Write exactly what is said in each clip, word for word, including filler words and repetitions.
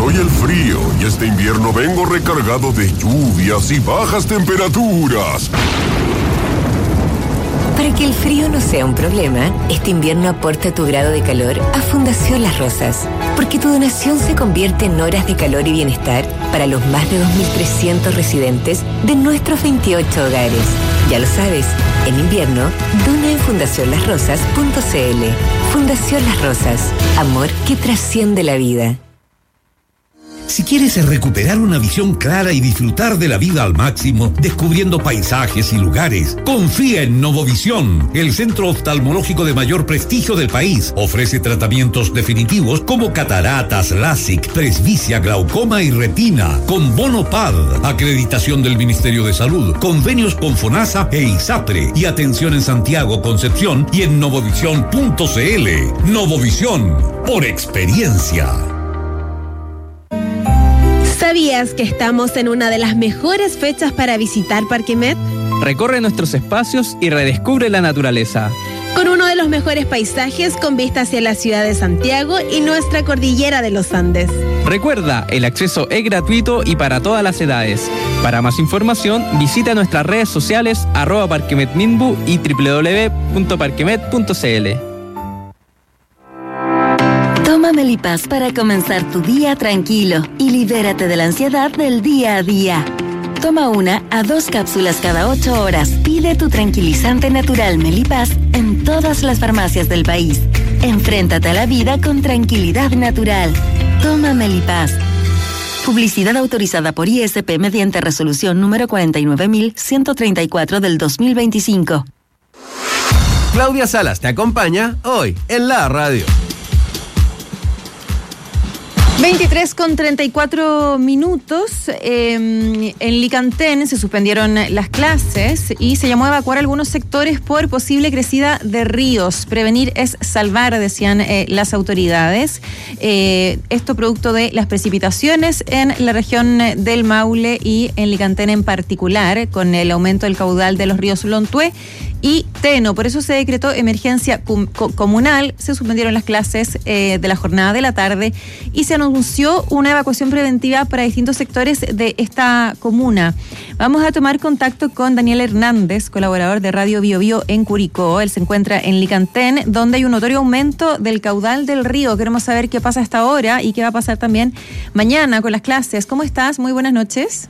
soy el frío y este invierno vengo recargado de lluvias y bajas temperaturas. Para que el frío no sea un problema, este invierno aporta tu grado de calor a Fundación Las Rosas, porque tu donación se convierte en horas de calor y bienestar para los más de dos mil trescientos residentes de nuestros veintiocho hogares. Ya lo sabes, en invierno, dona en fundación las rosas punto c l. Fundación Las Rosas, amor que trasciende la vida. Si quieres recuperar una visión clara y disfrutar de la vida al máximo, descubriendo paisajes y lugares, confía en Novovisión, el centro oftalmológico de mayor prestigio del país. Ofrece tratamientos definitivos como cataratas, LASIK, presbicia, glaucoma y retina, con bono P A D, acreditación del Ministerio de Salud, convenios con FONASA e ISAPRE, y atención en Santiago, Concepción y en novovisión punto c l. Novovisión, por experiencia. ¿Sabías que estamos en una de las mejores fechas para visitar Parque Met? Recorre nuestros espacios y redescubre la naturaleza. Con uno de los mejores paisajes con vista hacia la ciudad de Santiago y nuestra cordillera de los Andes. Recuerda, el acceso es gratuito y para todas las edades. Para más información, visita nuestras redes sociales arroba parquemetminbu y doble u doble u doble u punto parquemet punto c l. Toma Melipaz para comenzar tu día tranquilo y libérate de la ansiedad del día a día. Toma una a dos cápsulas cada ocho horas. Pide tu tranquilizante natural Melipaz en todas las farmacias del país. Enfréntate a la vida con tranquilidad natural. Toma Melipaz. Publicidad autorizada por I S P mediante resolución número cuarenta y nueve mil ciento treinta y cuatro del dos mil veinticinco. Claudia Salas te acompaña hoy en la radio. veintitrés con treinta y cuatro minutos. Eh, en Licantén se suspendieron las clases y se llamó a evacuar algunos sectores por posible crecida de ríos. Prevenir es salvar, decían eh, las autoridades. Eh, esto producto de las precipitaciones en la región del Maule y en Licantén en particular, con el aumento del caudal de los ríos Lontué y Teno. Por eso se decretó emergencia com- comunal, se suspendieron las clases eh, de la jornada de la tarde y se anunció una evacuación preventiva para distintos sectores de esta comuna. Vamos a tomar contacto con Daniel Hernández, colaborador de Radio Bio Bio en Curicó. Él se encuentra en Licantén, donde hay un notorio aumento del caudal del río. Queremos saber qué pasa hasta ahora y qué va a pasar también mañana con las clases. ¿Cómo estás? Muy buenas noches.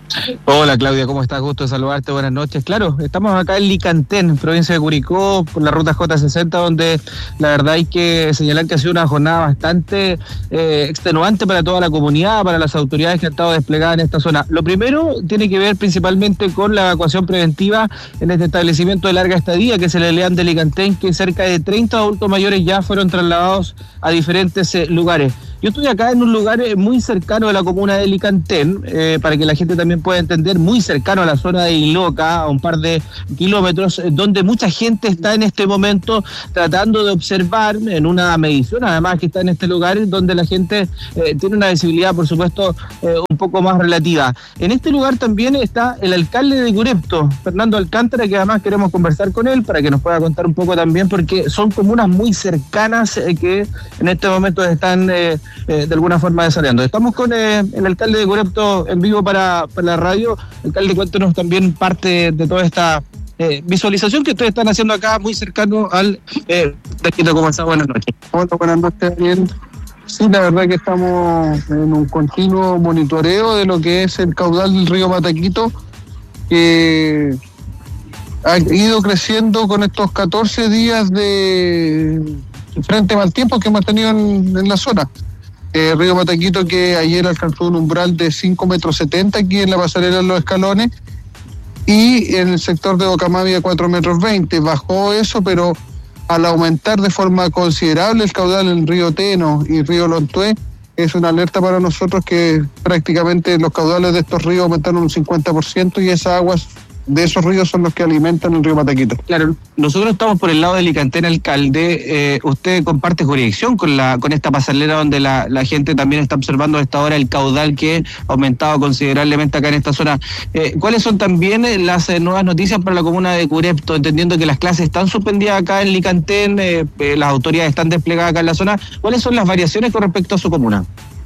Hola Claudia, ¿cómo estás? Gusto de saludarte, buenas noches. Claro, estamos acá en Licantén, provincia de Curicó, por la ruta J sesenta, donde la verdad hay que señalar que ha sido una jornada bastante eh, extenuante para toda la comunidad, para las autoridades que han estado desplegadas en esta zona. Lo primero tiene que ver principalmente con la evacuación preventiva en este establecimiento de larga estadía, que es el Eleán de Licantén, que cerca de treinta adultos mayores ya fueron trasladados a diferentes eh, lugares. Yo estoy acá en un lugar muy cercano de la comuna de Licantén, eh, para que la gente también pueda entender, muy cercano a la zona de Iloca, a un par de kilómetros, eh, donde mucha gente está en este momento tratando de observar en una medición, además que está en este lugar, donde la gente eh, tiene una visibilidad, por supuesto, eh, un poco más relativa. En este lugar también está el alcalde de Curepto, Fernando Alcántara, que además queremos conversar con él para que nos pueda contar un poco también, porque son comunas muy cercanas eh, que en este momento están Eh, Eh, de alguna forma desarrollando. Estamos con eh, el alcalde de Curepto en vivo para, para la radio. Alcalde, cuéntenos también parte de toda esta eh, visualización que ustedes están haciendo acá, muy cercano al eh, Taquito. ¿Cómo está? Buenas noches. Hola, buenas noches, Daniel. Sí, la verdad que estamos en un continuo monitoreo de lo que es el caudal del río Mataquito, que ha ido creciendo con estos catorce días de frente mal tiempo que hemos tenido en, en la zona. Eh, río Mataquito, que ayer alcanzó un umbral de cinco metros setenta aquí en la pasarela de los Escalones, y en el sector de Bocamavia cuatro metros veinte. Bajó eso, pero al aumentar de forma considerable el caudal en el río Teno y río Lontué, es una alerta para nosotros que prácticamente los caudales de estos ríos aumentaron un cincuenta por ciento y esas aguas de esos ríos son los que alimentan el río Mataquito. Claro, nosotros estamos por el lado de Licantén, alcalde. Eh, usted comparte jurisdicción con la con esta pasarela donde la, la gente también está observando a esta hora el caudal que ha aumentado considerablemente acá en esta zona. Eh, ¿Cuáles son también las eh, nuevas noticias para la comuna de Curepto? Entendiendo que las clases están suspendidas acá en Licantén, eh, eh, las autoridades están desplegadas acá en la zona. ¿Cuáles son las variaciones con respecto a su comuna?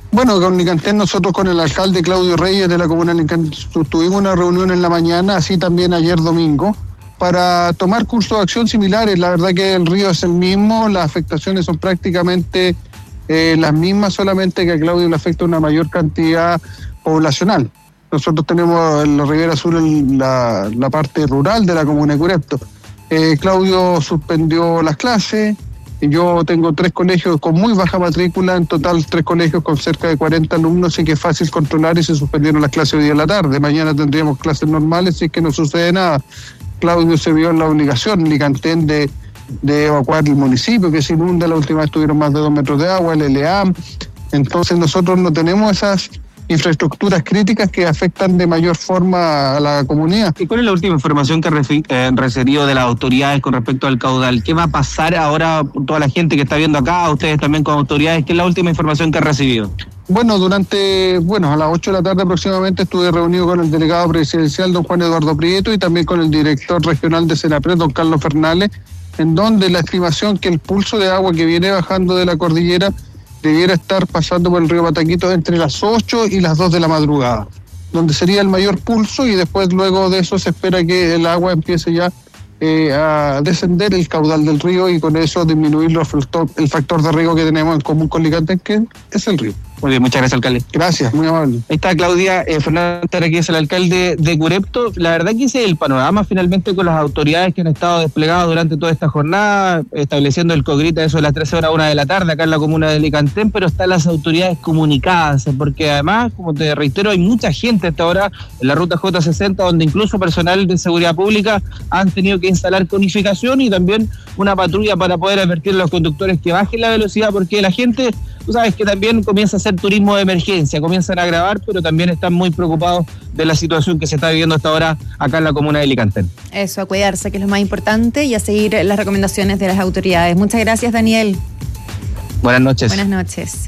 Bueno, con Licantén nosotros con el alcalde Claudio Reyes de la comuna de Licantén tuvimos una reunión en la mañana, así también ayer domingo, para tomar cursos de acción similares. La verdad que el río es el mismo, las afectaciones son prácticamente eh, las mismas, solamente que a Claudio le afecta una mayor cantidad poblacional. Nosotros tenemos en la Ribera Sur el, la, la parte rural de la comuna de Curepto. Eh, Claudio suspendió las clases. Yo tengo tres colegios con muy baja matrícula, en total tres colegios con cerca de cuarenta alumnos, así que es fácil controlar y se suspendieron las clases hoy día en la tarde. Mañana tendríamos clases normales, así que no sucede nada. Claudio se vio en la obligación, Licantén, de, de evacuar el municipio que se inunda. La última vez tuvieron más de dos metros de agua, el L E A M. Entonces nosotros no tenemos esas infraestructuras críticas que afectan de mayor forma a la comunidad. ¿Y cuál es la última información que ha recibido de las autoridades con respecto al caudal? ¿Qué va a pasar ahora con toda la gente que está viendo acá, ustedes también como autoridades? ¿Qué es la última información que ha recibido? Bueno, durante, bueno, a las ocho de la tarde aproximadamente estuve reunido con el delegado presidencial, don Juan Eduardo Prieto, y también con el director regional de Senapred, don Carlos Fernales, en donde la estimación que el pulso de agua que viene bajando de la cordillera debiera estar pasando por el río Mataquito entre las ocho y las dos de la madrugada, donde sería el mayor pulso, y después luego de eso se espera que el agua empiece ya eh, a descender el caudal del río y con eso disminuir los factor, el factor de riego que tenemos en común con Licantén, que es el río. Muy bien, muchas gracias, alcalde. Gracias, muy amable. Ahí está Claudia eh, Fernández, que es el alcalde de Curepto. La verdad que ese es el panorama finalmente con las autoridades que han estado desplegadas durante toda esta jornada, estableciendo el COGRIT a eso de las trece horas, una de la tarde, acá en la comuna de Licantén, pero están las autoridades comunicadas, porque además, como te reitero, hay mucha gente hasta ahora en la ruta J sesenta, donde incluso personal de seguridad pública han tenido que instalar conificación y también una patrulla para poder advertir a los conductores que bajen la velocidad, porque la gente, tú sabes que también comienza a hacer turismo de emergencia, comienzan a grabar, pero también están muy preocupados de la situación que se está viviendo hasta ahora acá en la comuna de Licantén. Eso, a cuidarse, que es lo más importante, y a seguir las recomendaciones de las autoridades. Muchas gracias, Daniel. Buenas noches. Buenas noches.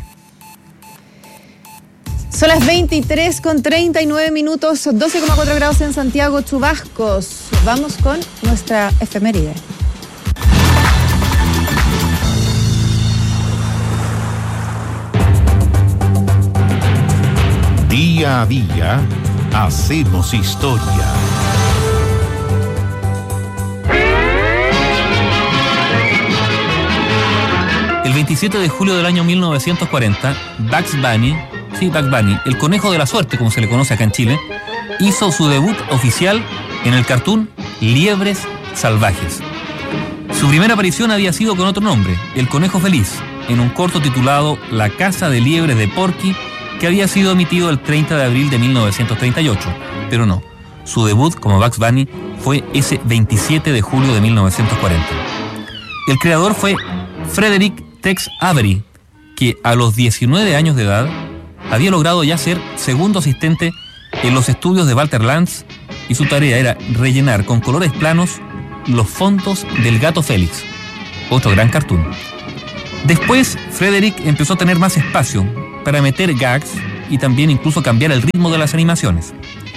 Son las veintitrés con treinta y nueve minutos, doce coma cuatro grados en Santiago, chubascos. Vamos con nuestra efeméride. Día a día hacemos historia. El veintisiete de julio del año mil novecientos cuarenta, Bugs Bunny, sí, Bugs Bunny, el conejo de la suerte, como se le conoce acá en Chile, hizo su debut oficial en el cartoon Liebres Salvajes. Su primera aparición había sido con otro nombre, El Conejo Feliz, en un corto titulado La Casa de Liebres de Porky, que había sido emitido el treinta de abril de mil novecientos treinta y ocho, pero no, su debut como Bugs Bunny fue ese veintisiete de julio de mil novecientos cuarenta. El creador fue Frederick Tex Avery, que a los diecinueve años de edad había logrado ya ser segundo asistente en los estudios de Walter Lantz, y su tarea era rellenar con colores planos los fondos del Gato Félix, otro gran cartoon. Después, Frederick empezó a tener más espacio para meter gags y también incluso cambiar el ritmo de las animaciones.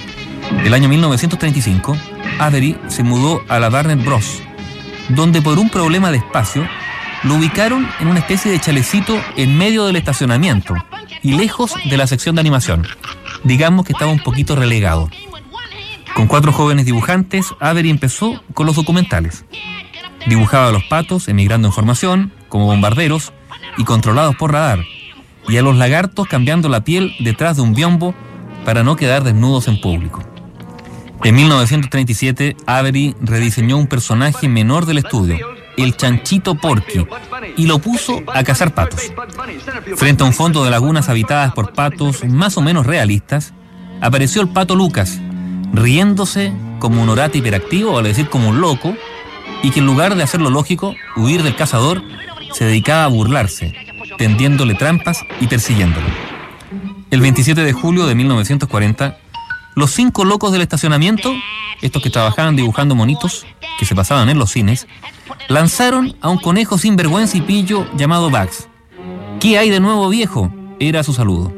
El año mil novecientos treinta y cinco, Avery se mudó a la Warner Bros., donde por un problema de espacio lo ubicaron en una especie de chalecito en medio del estacionamiento y lejos de la sección de animación. Digamos que estaba un poquito relegado. Con cuatro jóvenes dibujantes, Avery empezó con los documentales. Dibujaba a los patos emigrando en formación, como bombarderos y controlados por radar, y a los lagartos cambiando la piel detrás de un biombo para no quedar desnudos en público. En mil novecientos treinta y siete, Avery rediseñó un personaje menor del estudio, el Chanchito Porky, y lo puso a cazar patos. Frente a un fondo de lagunas habitadas por patos más o menos realistas, apareció el pato Lucas, riéndose como un orate hiperactivo, vale decir como un loco, y que en lugar de hacer lo lógico, huir del cazador, se dedicaba a burlarse, tendiéndole trampas y persiguiéndolo. El veintisiete de julio de mil novecientos cuarenta, los cinco locos del estacionamiento, estos que trabajaban dibujando monitos que se pasaban en los cines, lanzaron a un conejo sin vergüenza y pillo llamado Bugs. ¿Qué hay de nuevo, viejo?, era su saludo.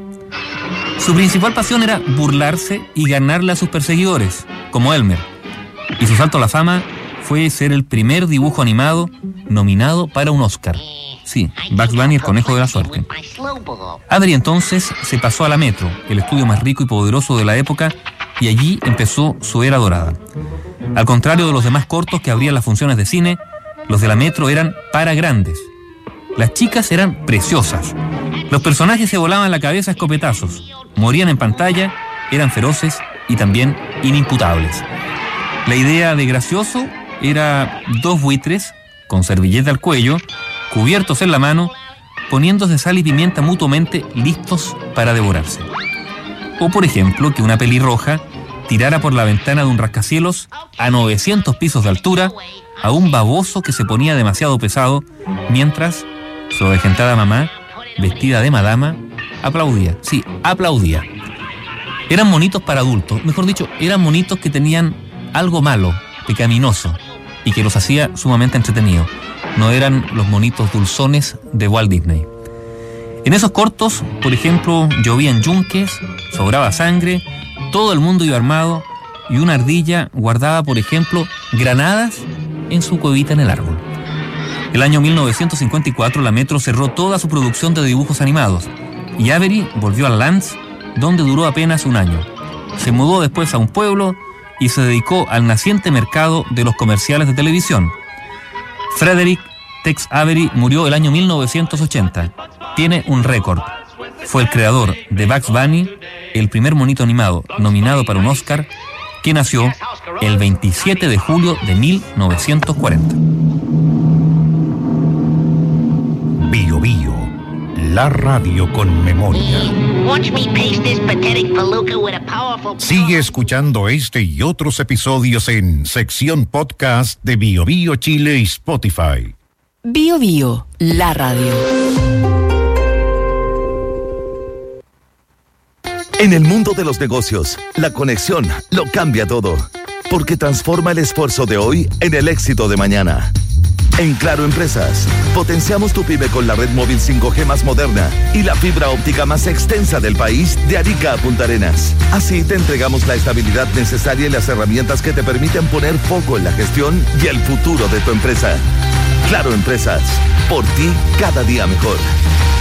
Su principal pasión era burlarse y ganarle a sus perseguidores, como Elmer, y su salto a la fama fue ser el primer dibujo animado nominado para un Oscar. Sí, Bugs Bunny, el conejo de la suerte. Avery entonces se pasó a la Metro, el estudio más rico y poderoso de la época, y allí empezó su era dorada. Al contrario de los demás cortos que abrían las funciones de cine, los de la Metro eran para grandes. Las chicas eran preciosas. Los personajes se volaban la cabeza a escopetazos, morían en pantalla, eran feroces y también inimputables. La idea de gracioso era dos buitres con servilleta al cuello, cubiertos en la mano, poniéndose sal y pimienta mutuamente, listos para devorarse. O, por ejemplo, que una pelirroja tirara por la ventana de un rascacielos a novecientos pisos de altura a un baboso que se ponía demasiado pesado, mientras su avejentada mamá, vestida de madama, aplaudía. Sí, aplaudía. Eran monitos para adultos, mejor dicho, eran monitos que tenían algo malo, pecaminoso, y que los hacía sumamente entretenidos. No eran los monitos dulzones de Walt Disney. En esos cortos, por ejemplo, llovían yunques, sobraba sangre, todo el mundo iba armado y una ardilla guardaba, por ejemplo, granadas en su cuevita en el árbol. El año mil novecientos cincuenta y cuatro la Metro cerró toda su producción de dibujos animados y Avery volvió a Lance, donde duró apenas un año. Se mudó después a un pueblo y se dedicó al naciente mercado de los comerciales de televisión. Frederick Tex Avery murió el año mil novecientos ochenta. Tiene un récord. Fue el creador de Bugs Bunny, el primer monito animado nominado para un Oscar, que nació el veintisiete de julio de mil novecientos cuarenta. Bio Bio, la radio con memoria. Sigue escuchando este y otros episodios en sección podcast de Bio Bio Chile y Spotify. Bio Bio, la radio. En el mundo de los negocios, la conexión lo cambia todo, porque transforma el esfuerzo de hoy en el éxito de mañana. En Claro Empresas, potenciamos tu pyme con la red móvil cinco G más moderna y la fibra óptica más extensa del país de Arica a Punta Arenas. Así te entregamos la estabilidad necesaria y las herramientas que te permiten poner foco en la gestión y el futuro de tu empresa. Claro Empresas, por ti cada día mejor.